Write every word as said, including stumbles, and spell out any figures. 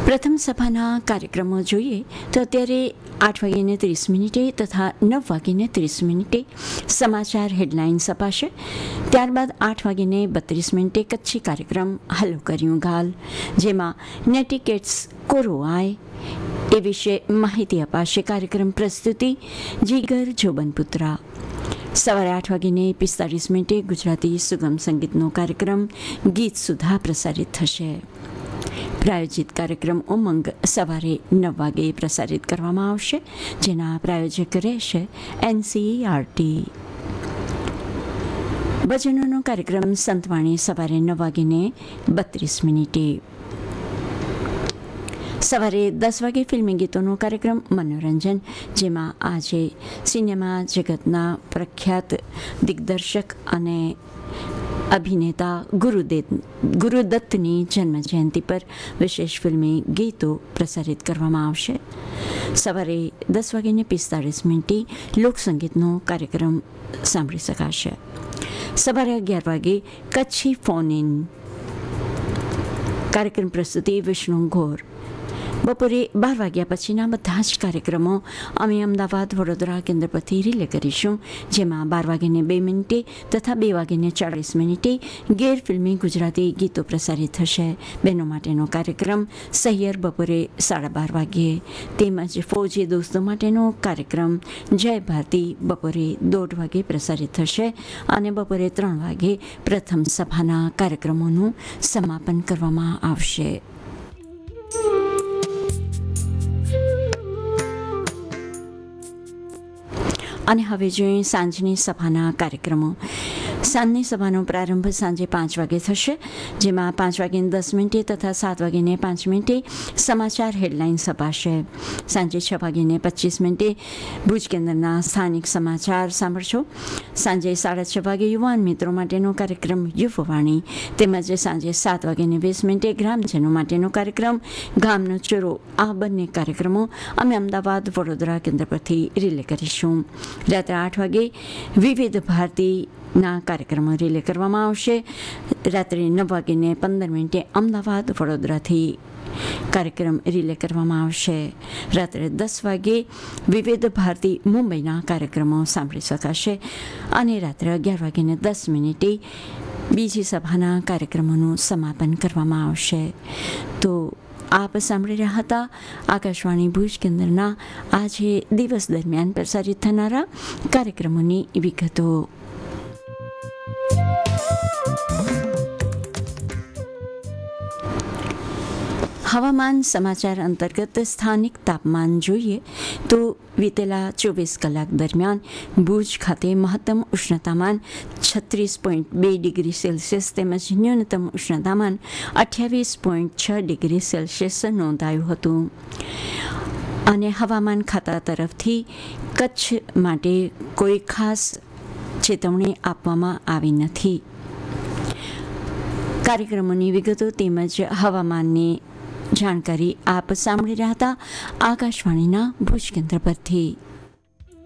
પ્રથમ સભાના કાર્યક્રમો જોઈએ તો અત્યારે આઠ વાગીને ત્રીસ મિનિટે તથા નવ વાગીને ત્રીસ મિનિટે સમાચાર હેડલાઇન્સ અપાશે. ત્યારબાદ આઠ વાગીને બત્રીસ મિનિટે કચ્છી કાર્યક્રમ હલો કર્યું ગાલ, જેમાં નેટિકેટ્સ કોરોઆય એ વિશે માહિતી અપાશે. કાર્યક્રમ પ્રસ્તુતિ જીગર જોબનપુત્રા. સવારે આઠ વાગીને પિસ્તાળીસ મિનિટે ગુજરાતી સુગમ સંગીતનો કાર્યક્રમ ગીત સુધા પ્રસારિત થશે. પ્રાયોજિત કાર્યક્રમ ઉમંગ સવારે નવ વાગે પ્રસારિત કરવામાં આવશે, જેના પ્રાયોજક રહેશે એનસીઈઆરટી. ભજનોનો કાર્યક્રમ સંતવાણી સવારે નવ વાગીને બત્રીસ મિનિટે. સવારે દસ વાગે ફિલ્મી ગીતોનો કાર્યક્રમ મનોરંજન, જેમાં આજે સિનેમા જગતના પ્રખ્યાત દિગ્દર્શક અને અભિનેતા ગુરુદેવ ગુરુદત્તની જન્મજયંતિ પર વિશેષ ફિલ્મી ગીતો પ્રસારિત કરવામાં આવશે. સવારે દસ વાગીને પિસ્તાળીસ મિનિટે લોકસંગીતનો કાર્યક્રમ સાંભળી શકાશે. સવારે અગિયાર વાગે કચ્છી ફોન ઇન કાર્યક્રમ પ્રસ્તુતિ વિષ્ણુ ઘોર. બપોરે બાર વાગ્યા પછીના બધા જ કાર્યક્રમો અમે અમદાવાદ વડોદરા કેન્દ્ર પરથી રિલે કરીશું, જેમાં બાર વાગ્યાને બે મિનિટે તથા બે વાગ્યાને ચાળીસ મિનિટે ગેર ફિલ્મી ગુજરાતી ગીતો પ્રસારિત થશે. બહેનો માટેનો કાર્યક્રમ સહિયર બપોરે સાડા બાર વાગ્યે, તેમજ ફૌજી દોસ્તો માટેનો કાર્યક્મ જય ભારતી બપોરે દોઢ વાગે પ્રસારિત થશે અને બપોરે ત્રણ વાગે પ્રથમ સભાના કાર્યક્રમોનું સમાપન કરવામાં આવશે. અને હવે જોઈએ સાંજની સભાના કાર્યક્રમો. સાંજની સભાનો પ્રારંભ સાંજે પાંચ વાગે થશે, જેમાં પાંચ વાગ્યાને દસ મિનિટે તથા સાત વાગ્યાને પાંચ મિનિટે સમાચાર હેડલાઇન્સ અપાશે. સાંજે છ વાગ્યાને પચીસ મિનિટે ભુજ કેન્દ્રના સ્થાનિક સમાચાર સાંભળશો. સાંજે સાડા છ વાગે યુવાન મિત્રો માટેનો કાર્યક્રમ યુવવાણી, તેમજ સાંજે સાત વાગ્યાને વીસ મિનિટે ગ્રામજનો માટેનો કાર્યક્રમ ગામનો ચોરો. આ બંને કાર્યક્રમો અમે અમદાવાદ વડોદરા કેન્દ્ર પરથી રિલે કરીશું. રાત્રે આઠ વાગે વિવિધ ભારતીના કાર્યક્રમો રિલે કરવામાં આવશે. રાત્રે નવ વાગ્યાને પંદર મિનિટે અમદાવાદ વડોદરાથી કાર્યક્રમ રિલે કરવામાં આવશે. રાત્રે દસ વાગે વિવિધ ભારતી મુંબઈના કાર્યક્રમો સાંભળી શકાશે અને રાત્રે અગિયાર વાગ્યાને દસ મિનિટે બીજી સભાના કાર્યક્રમોનું સમાપન કરવામાં આવશે. તો આપ સાંભળી રહ્યા હતા આકાશવાણી ભુજ કેન્દ્રના આજે દિવસ દરમિયાન પ્રસારિત થનારા કાર્યક્રમોની વિગતો. હવામાન સમાચાર અંતર્ગત સ્થાનિક તાપમાન જોઈએ તો વીતેલા ચોવીસ કલાક દરમિયાન ભુજ ખાતે મહત્તમ ઉષ્ણતામાન છત્રીસ પોઈન્ટ બે ડિગ્રી સેલ્સિયસ તેમજ ન્યૂનતમ ઉષ્ણતામાન અઠ્યાવીસ પોઈન્ટ છ ડિગ્રી સેલ્સિયસ નોંધાયું હતું. અને હવામાન ખાતા તરફથી કચ્છ માટે કોઈ ખાસ ચેતવણી આપવામાં આવી નથી. કાર્યક્રમોની વિગતો તેમજ હવામાનની જાણકારી આપ સાંભળી રહ્યા હતા આકાશવાણીના ભુજ કેન્દ્ર પરથી.